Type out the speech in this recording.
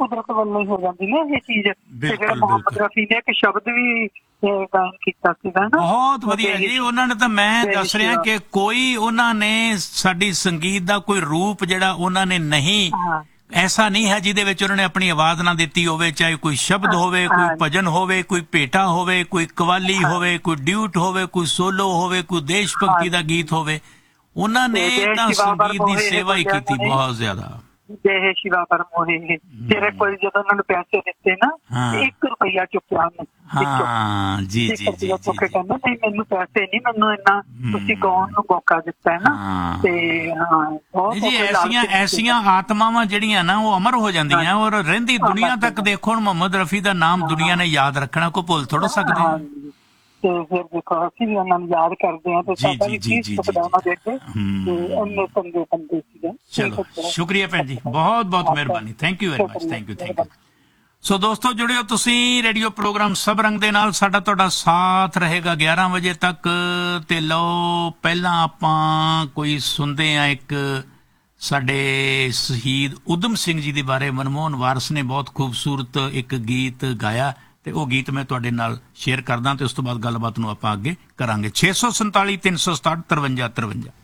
ਕੁਦਰਤ ਵੱਲੋਂ ਹੀ ਹੋ ਜਾਂਦੀ ਹੈ ਇਹ ਚੀਜ਼। ਤੇ ਜਿਹੜਾ ਮੁਹੰਮਦ ਰਫੀ ਨੇ ਇੱਕ ਸ਼ਬਦ ਵੀ ਗਾਇਨ ਕੀਤਾ ਸੀਗਾ ਨਾ, ਬਹੁਤ ਵਧੀਆ ਜੀ। ਉਹਨਾਂ ਨੇ ਤਾਂ, ਮੈਂ ਦੱਸ ਰਿਹਾ ਕਿ ਕੋਈ ਉਹਨਾਂ ਨੇ ਸਾਡੀ ਸੰਗੀਤ ਦਾ ਕੋਈ ਰੂਪ ਜਿਹੜਾ ਉਹਨਾਂ ਨੇ ਨਹੀਂ, ਐਸਾ ਨਹੀਂ ਹੈ ਜਿਹਦੇ ਵਿੱਚ ਉਹਨਾਂ ਨੇ ਆਪਣੀ ਆਵਾਜ਼ ਨਾ ਦਿੱਤੀ ਹੋਵੇ, ਚਾਹੇ ਕੋਈ ਸ਼ਬਦ ਹੋਵੇ, ਕੋਈ ਭਜਨ ਹੋਵੇ, ਕੋਈ ਭੇਟਾ ਹੋਵੇ, ਕੋਈ ਕਵਾਲੀ ਹੋਵੇ, ਕੋਈ ਡਿਊਟ ਹੋਵੇ, ਕੋਈ ਸੋਲੋ ਹੋਵੇ, ਕੋਈ ਦੇਸ਼ ਭਗਤੀ ਦਾ ਗੀਤ ਹੋਵੇ। ਉਹਨਾਂ ਨੇ ਤਾਂ ਸੰਗੀਤ ਦੀ ਸੇਵਾ ਹੀ ਕੀਤੀ ਬਹੁਤ ਜ਼ਿਆਦਾ। ਜੈ ਸ਼ਿਵਾ ਪਰ ਮੋਹੇ, ਤੇਰੇ ਕੋਲ ਜਦੋਂ ਉਹਨਾਂ ਨੂੰ ਪੈਸੇ ਦਿੱਤੇ ਨਾ, 1 ਰੁਪਇਆ ਚੁੱਕਿਆ ਉਹਨੇ। ਜੀ ਜੀ ਜੀ, ਕਹਿੰਦਾ ਨਹੀਂ ਮੈਨੂੰ ਪੈਸੇ ਨਹੀਂ, ਮੈਨੂੰ ਇੰਨਾ ਤੁਸੀਂ ਗਾਉਣ ਨੂੰ ਮੌਕਾ ਦਿੱਤਾ ਹੈ ਨਾ। ਤੇ ਜੀ ਐਸੀਆਂ ਆਤਮਾਵਾਂ ਜਿਹੜੀਆਂ ਨਾ ਉਹ ਅਮਰ ਹੋ ਜਾਂਦੀਆਂ ਔਰ ਰਹਿੰਦੀ ਦੁਨੀਆ ਤੱਕ। ਦੇਖੋ ਹੁਣ ਮੁਹੰਮਦ ਰਫੀ ਦਾ ਨਾਮ ਦੁਨੀਆ ਨੇ ਯਾਦ ਰੱਖਣਾ, ਕੋਈ ਭੁੱਲ ਥੋੜਾ ਸਕਦੇ। ਤੇ ਫਿਰ ਦੇਖੋ ਅਸੀਂ ਵੀ ਉਹਨਾਂ ਨੂੰ ਯਾਦ ਕਰਦੇ ਹਾਂ ਤੇ ਸਾਡਾ ਵੀ ਕੀ ਸੁਪਨਾ ਉਹਨਾਂ ਦੇ ਅੱਗੇ, ਤੇ ਇੰਨੇ ਚੰਗੇ ਬੰਦੇ ਸੀਗੇ। ਚਲੋ ਸ਼ੁਕਰੀਆ ਭੈਣ ਜੀ, ਬਹੁਤ ਬਹੁਤ ਮਿਹਰਬਾਨੀ, thank you very much, thank you. ਸੋ ਦੋਸਤੋ ਜੁੜਿਓ ਤੁਸੀਂ ਰੇਡੀਓ ਪ੍ਰੋਗਰਾਮ ਸਭ ਰੰਗ ਦੇ ਨਾਲ, ਸਾਡਾ ਤੁਹਾਡਾ ਸਾਥ ਰਹੇਗਾ 11 ਵਜੇ ਤੱਕ। ਤੇ ਲਓ ਪਹਿਲਾਂ ਆਪਾਂ ਕੋਈ ਸੁਣਦੇ ਹਾਂ, ਇੱਕ ਸਾਡੇ ਸ਼ਹੀਦ ਊਧਮ ਸਿੰਘ ਜੀ ਦੇ ਬਾਰੇ ਮਨਮੋਹਨ ਵਾਰਸ ਨੇ ਬਹੁਤ ਖੂਬਸੂਰਤ ਇੱਕ ਗੀਤ ਗਾਇਆ, ਤੇ ਉਹ ਗੀਤ ਮੈਂ ਤੁਹਾਡੇ ਨਾਲ ਸ਼ੇਅਰ ਕਰਦਾ ਤੇ ਉਸ ਤੋਂ ਬਾਅਦ ਗੱਲਬਾਤ ਨੂੰ ਆਪਾਂ ਅੱਗੇ ਕਰਾਂਗੇ। 647 367 53 53।